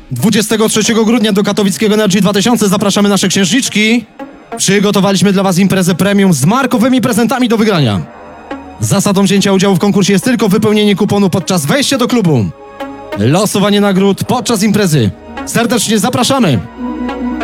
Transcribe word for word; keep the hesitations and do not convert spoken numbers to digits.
dwudziestego trzeciego grudnia do katowickiego Energy dwa tysiące zapraszamy nasze księżniczki. Przygotowaliśmy dla Was imprezę premium z markowymi prezentami do wygrania. Zasadą wzięcia udziału w konkursie jest tylko wypełnienie kuponu podczas wejścia do klubu. Losowanie nagród podczas imprezy. Serdecznie zapraszamy!